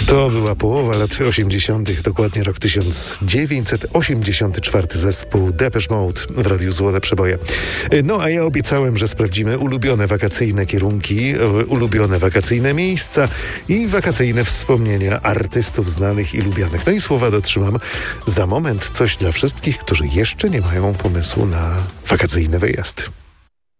To była połowa lat 80., dokładnie rok 1984, zespół Depeche Mode w Radiu Złote Przeboje. No a ja obiecałem, że sprawdzimy ulubione wakacyjne kierunki, ulubione wakacyjne miejsca i wakacyjne wspomnienia artystów znanych i lubianych. No i słowa dotrzymam. Za moment coś dla wszystkich, którzy jeszcze nie mają pomysłu na wakacyjny wyjazd.